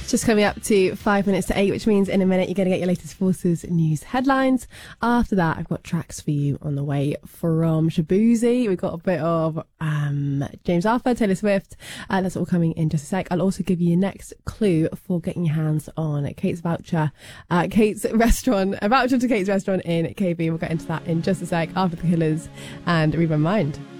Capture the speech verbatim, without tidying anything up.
Just coming up to five minutes to eight, which means in a minute you're going to get your latest Forces news headlines. After that, I've got tracks for you on the way from Shaboozey. We've got a bit of um, James Arthur, Taylor Swift. Uh, that's all coming in just a sec. I'll also give you your next clue for getting your hands on Kate's voucher. Uh, Kate's restaurant, a voucher to Kate's restaurant in K B. We'll get into that in just a sec after The Killers and Read My Mind.